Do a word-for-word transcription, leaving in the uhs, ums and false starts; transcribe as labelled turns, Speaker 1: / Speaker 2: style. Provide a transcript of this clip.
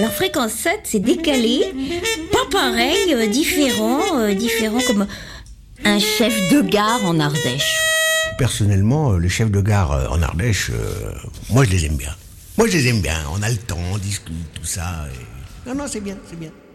Speaker 1: Alors fréquence sept, c'est décalé, pas pareil, euh, différent, euh, différent comme un chef de gare en Ardèche.
Speaker 2: Personnellement, les chefs de gare en Ardèche, euh, moi je les aime bien. Moi je les aime bien, on a le temps, on discute, tout ça. Et... Non, non, c'est bien, c'est bien.